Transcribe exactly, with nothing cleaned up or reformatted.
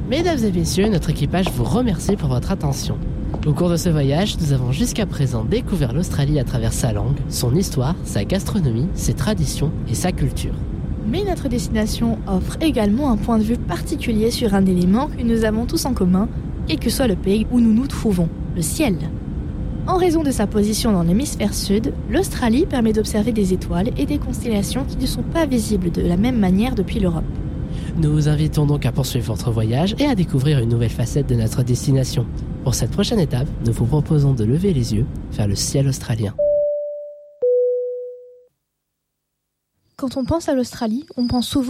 Mesdames et messieurs, notre équipage vous remercie pour votre attention. Au cours de ce voyage, nous avons jusqu'à présent découvert l'Australie à travers sa langue, son histoire, sa gastronomie, ses traditions et sa culture. Mais notre destination offre également un point de vue particulier sur un élément que nous avons tous en commun, quel que soit le pays où nous nous trouvons, le ciel. En raison de sa position dans l'hémisphère sud, l'Australie permet d'observer des étoiles et des constellations qui ne sont pas visibles de la même manière depuis l'Europe. Nous vous invitons donc à poursuivre votre voyage et à découvrir une nouvelle facette de notre destination. Pour cette prochaine étape, nous vous proposons de lever les yeux vers le ciel australien. Quand on pense à l'Australie, on pense souvent